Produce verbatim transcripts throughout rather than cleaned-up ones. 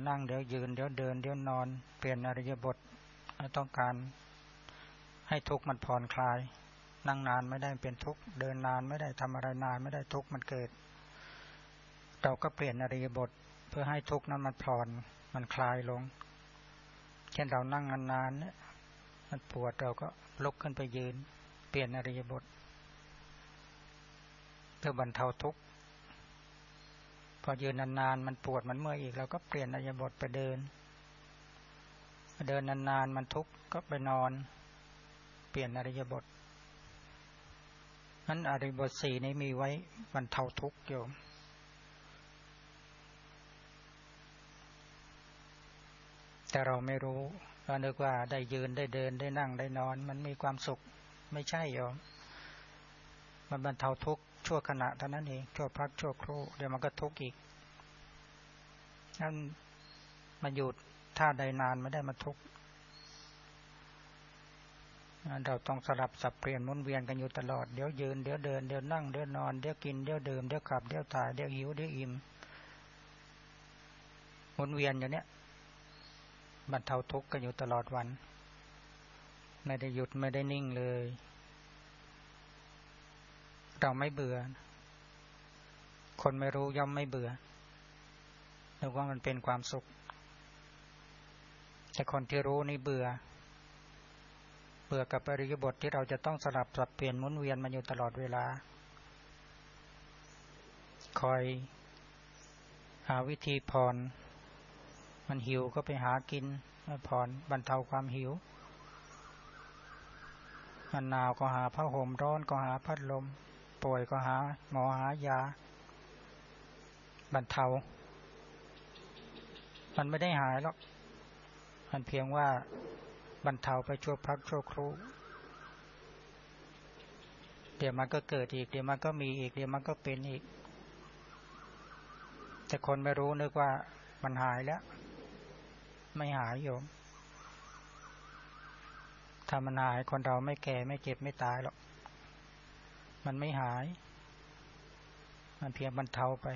นั่งเดี๋ยวยืนเดี๋ยวเดินเดี๋ยวนอนเปลี่ยนอริยบทต้องการให้ทุกข์มันผ่อนคลายนั่งนานไม่ได้เป็นทุกข์เดินนานไม่ได้ทำอะไรนานไม่ได้ทุกข์มันเกิดเราก็เปลี่ยนอริยบทเพื่อให้ทุกข์นั้นมันผ่อนมันคลายลงเช่นเรานั่งนานๆเนี่ยมันปวดเราก็ลุกขึ้นไปยืนเปลี่ยนอริยบทเพื่อบรรเทาทุกข์พอยืนนานๆมันปวดมันเมื่อยอีกเราก็เปลี่ยนอริยบทไปเดินเดินนานๆมันทุกข์ก็ไปนอนเปลี่ยนอริยบทนั้นอริยบทสี่นี้มีไว้บรรเทาทุกข์โยมแต่เราไม่รู้เรานึกว่าได้ยืนได้เดินได้นั่งได้นอนมันมีความสุขไม่ใช่โยมมันบรรเทาทุกข์ชั่วขณะเท่านั้นเองชั่วพักชั่วครู่เดี๋ยวมันก็ทุกข์อีกนั่นมันอยู่ท่าใดนานไม่ได้มาทุกข์เราต้องสลับสับเปลี่ยนหมุนเวียนกันอยู่ตลอดเดี๋ยวยืนเดี๋ยวเดินเดี๋ยวนั่งเดี๋ยวนอนเดี๋ยวกินเดี๋ยวดื่มเดี๋ยวขับเดี๋ยวถ่ายเดี๋ยวหิวเดี๋ยวอิ่มหมุนเวียนอย่างเนี้ยบรรเทาทุกข์กันอยู่ตลอดวันไม่ได้หยุดไม่ได้นิ่งเลยเราไม่เบื่อคนไม่รู้ย่อมไม่เบื่อนึกว่ามันเป็นความสุขแต่คนที่รู้นี่เบื่อเบื่อกับอริยบทที่เราจะต้องสลับสับเปลี่ยนหมุนเวียนมันอยู่ตลอดเวลาคอยหาวิธีผ่อนมันหิวก็ไปหากินผ่อนบรรเทาความหิวมันหนาวก็หาผ้าห่มร้อนก็หาพัดลมป่วยก็หาหมอหายาบรรเทามันไม่ได้หายหรอกมันเพียงว่าบรรเทาไปชั่วพักชั่วครู่เดี๋ยวมันก็เกิดอีกเดี๋ยวมันก็มีอีกเดี๋ยวมันก็เป็นอีกแต่คนไม่รู้นึกว่ามันหายแล้วไม่หายโยมถ้ามันหายคนเราไม่แก่ไม่เจ็บไม่ตายหรอกมันไม่หายมันเพียงบรรเทาไป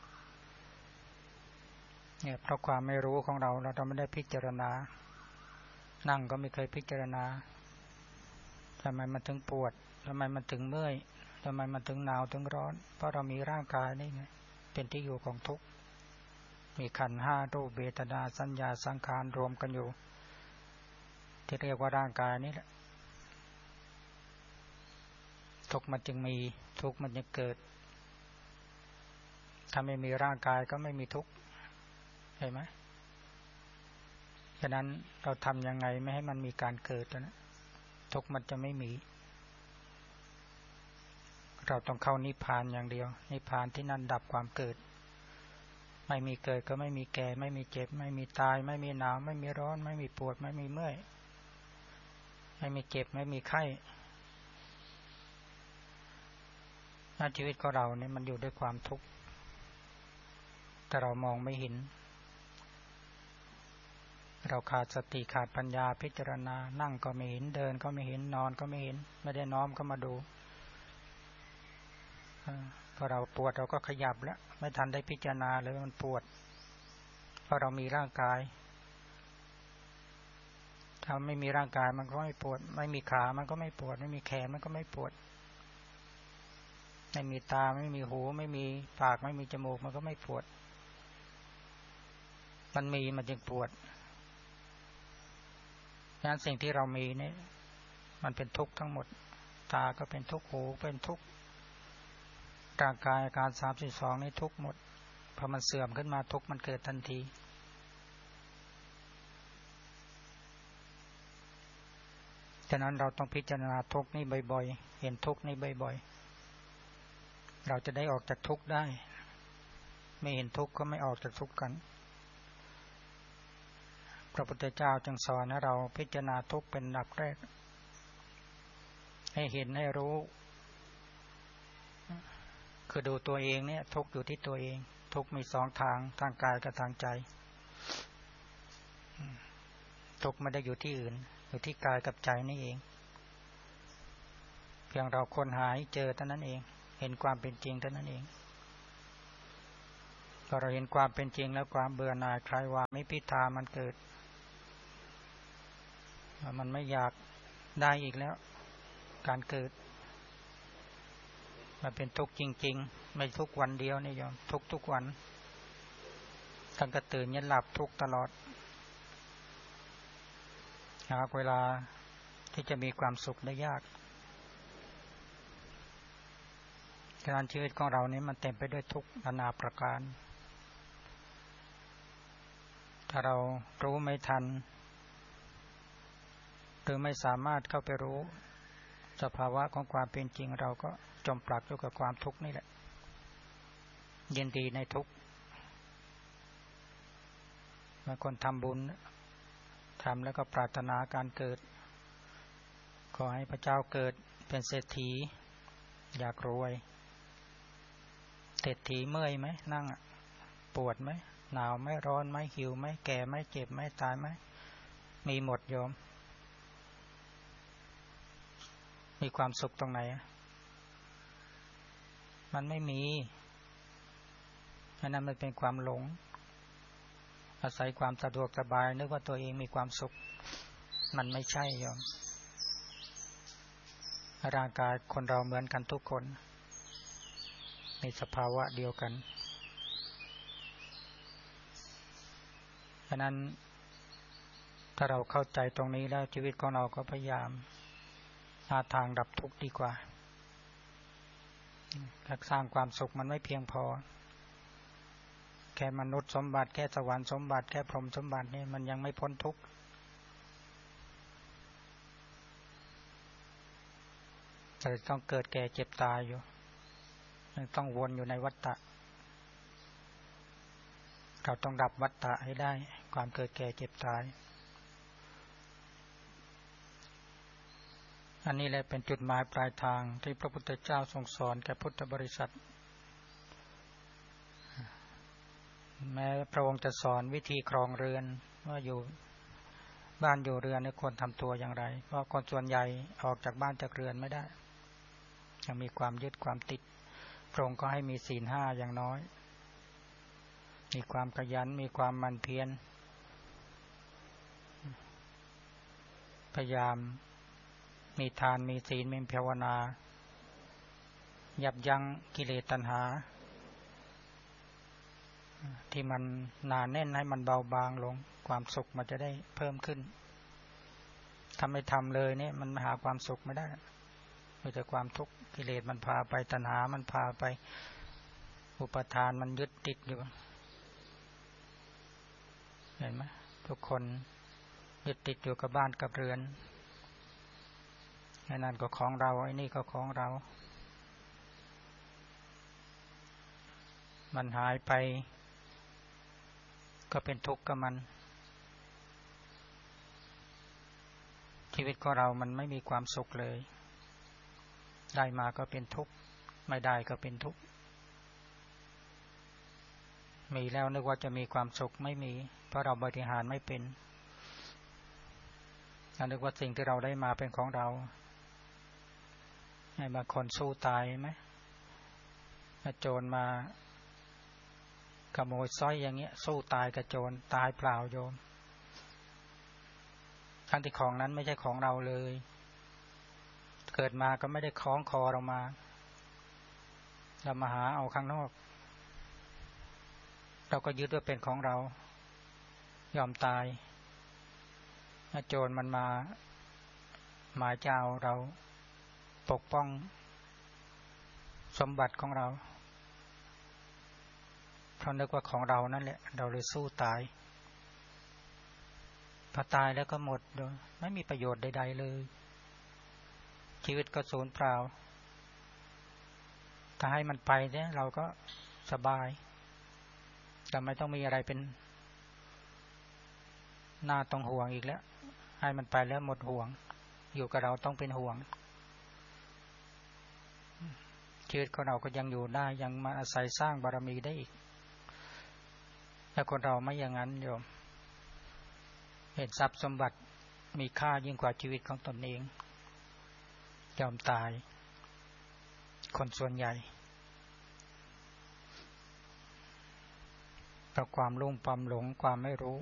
เนี่ยเพราะความไม่รู้ของเราเราไม่ได้พิจารณานั่งก็ไม่เคยพิจารณาทำไมมันถึงปวดทำไมมันถึงเมื่อยทำไมมันถึงหนาวถึงร้อนเพราะเรามีร่างกายนี่ไงเป็นที่อยู่ของทุกข์มีขันธ์ห้ารูปเวทนาสัญญาสังขารรวมกันอยู่ที่เรียกว่าร่างกายนี่แหละทุกข์มันจึงมีทุกข์มันจึงเกิดถ้าไม่มีร่างกายก็ไม่มีทุกข์เห็นไหมฉะนั้นเราทำยังไงไม่ให้มันมีการเกิดนะทุกข์มันจะไม่มีเราต้องเข้านิพพานอย่างเดียวนิพพานที่นั่นดับความเกิดไม่มีเกิดก็ไม่มีแก่ไม่มีเจ็บไม่มีตายไม่มีหนาวไม่มีร้อนไม่มีปวดไม่มีเมื่อยไม่มีเจ็บไม่มีไข้ชีวิตของเราเนี่ยมันอยู่ด้วยความทุกข์แต่เรามองไม่เห็นเราขาดสติขาดปัญญาพิจารณานั่งก็ไม่เห็นเดินก็ไม่เห็นนอนก็ไม่เห็นไม่ได้น้อมเข้ามาดูพอเราปวดเราก็ขยับแล้วไม่ทันได้พิจารณาเลยมันปวดเพราะเรามีร่างกายถ้าไม่มีร่างกายมันก็ไม่ปวดไม่มีขามันก็ไม่ปวดไม่มีแขนมันก็ไม่ปวดไม่มีตาไม่มีหูไม่มีปากไม่มีจมูกมันก็ไม่ปวดมันมีมันจึงปวดฉะนั้นสิ่งที่เรามีนี่มันเป็นทุกข์ทั้งหมดตาก็เป็นทุกข์หูเป็นทุกข์ร่างกายอาการสามสิบสองนี่ทุกข์หมดพอมันเสื่อมขึ้นมาทุกข์มันเกิดทันทีฉะนั้นเราต้องพิจารณาทุกข์นี่บ่อยๆเห็นทุกข์นี่บ่อยๆเราจะได้ออกจากทุกข์ได้ไม่เห็นทุกข์ก็ไม่ออกจากทุกข์กันพระพุทธเจ้าจึงสอนให้เราพิจารณาทุกข์เป็นอันดับแรกให้เห็นให้รู้คือดูตัวเองเนี่ยทุกข์อยู่ที่ตัวเองทุกข์มีสองทางทางกายกับทางใจทุกข์ไม่ได้อยู่ที่อื่นอยู่ที่กายกับใจนี่เองเพียงเราค้นหาให้เจอเท่านั้นเองเห็นความเป็นจริงเท่านั้นเองพอเราเห็นความเป็นจริงแล้วความเบื่อหน่ายคลายวางมิพิทามันเกิดมันไม่อยากได้อีกแล้วการเกิดมันเป็นทุกข์จริงๆไม่ทุกวันเดียวนี่โยมทุกทุกวันตั้งแต่ตื่นยันหลับทุกตลอดหาเวลาที่จะมีความสุขได้ยากการชีวิตของเรานี้มันเต็มไปด้วยทุกข์นานาประการถ้าเรารู้ไม่ทันหรือไม่สามารถเข้าไปรู้สภาวะของความเป็นจริงเราก็จมปลักอยู่กับความทุกข์นี่แหละยินดีในทุกข์เมื่อคนทำบุญทำแล้วก็ปรารถนาการเกิดขอให้พระเจ้าเกิดเป็นเศรษฐีอยากรวยเศรษฐีเมื่อยไหมนั่งปวดไหมหนาวไหมร้อนไหมหิวไหมแก่ไหมเจ็บไหมตายไหมมีหมดโยมมีความสุขตรงไหนมันไม่มีอันนั้นมันเป็นความหลงอาศัยความสะดวกสบายนึกว่าตัวเองมีความสุขมันไม่ใช่โยมร่างกายคนเราเหมือนกันทุกคนมีสภาวะเดียวกันฉะนั้นถ้าเราเข้าใจตรงนี้แล้วชีวิตของเราก็พยายามหาทางดับทุกข์ดีกว่าการสร้างความสุขมันไม่เพียงพอแค่มนุษย์สมบัติแค่สวรรค์สมบัติแค่พรหมสมบัตินี่มันยังไม่พ้นทุกข์แต่ต้องเกิดแก่เจ็บตายอยู่ยังต้องวนอยู่ในวัฏฏะเราต้องดับวัฏฏะให้ได้ความเกิดแก่เจ็บตายอันนี้แหละเป็นจุดหมายปลายทางที่พระพุทธเจ้าทรงสอนแก่พุทธบริษัทแม้พระองค์จะสอนวิธีครองเรือนว่าอยู่บ้านอยู่เรือนควรทำตัวอย่างไรเพราะคนส่วนใหญ่ออกจากบ้านจากเรือนไม่ได้ยังมีความยึดความติดพระองค์ก็ให้มีศีลห้าอย่างน้อยมีความขยันมีความหมั่นเพียรพยายามมีทานมีศีลมีภาวนายับยั้งกิเลสตัณหาที่มันหนาแน่นให้มันเบาบางลงความสุขมันจะได้เพิ่มขึ้นถ้าไม่ทำเลยเนี่ยมันหาความสุขไม่ได้มีแต่ความทุกข์กิเลสมันพาไปตัณหามันพาไปอุปทานมันยึดติดอยู่เห็นไหมทุกคนยึดติดอยู่กับบ้านกับเรือนไอ้นั่นก็ของเราไอ้นี่ก็ของเรามันหายไปก็เป็นทุกข์กับมันชีวิตของเรามันไม่มีความสุขเลยได้มาก็เป็นทุกข์ไม่ได้ก็เป็นทุกข์มีแล้วนึกว่าจะมีความสุขไม่มีเพราะเราบริหารไม่เป็นนึกว่าสิ่งที่เราได้มาเป็นของเราให้มาคนสู้ตายไหมโจรมาขโมยสร้อยอย่างเงี้ยสู้ตายกับโจรตายเปล่าโยมทั้งที่ของนั้นไม่ใช่ของเราเลยเกิดมาก็ไม่ได้คล้องคอเรามาเรามาหาเอาข้างนอกเราก็ยึดว่าเป็นของเรายอมตายโจรมันมาหมายจะเอาเราปกป้องสมบัติของเราเพราะนึกว่าของเรานั่นแหละเราเลยสู้ตายพอตายแล้วก็หมดโดยไม่มีประโยชน์ใดๆเลยชีวิตก็สูญเปล่าถ้าให้มันไปเนี่ยเราก็สบายแต่ไม่ต้องมีอะไรเป็นหน้าต้องห่วงอีกแล้วให้มันไปแล้วหมดห่วงอยู่กับเราต้องเป็นห่วงชีวิตของเราก็ยังอยู่ได้ยังมาอาศัยสร้างบารมีได้อีกแต่คนเราไม่อย่างนั้นโยมเห็นทรัพย์สมบัติมีค่ายิ่งกว่าชีวิตของตนเองยอมตายคนส่วนใหญ่กับความลุ่มความหลงความไม่รู้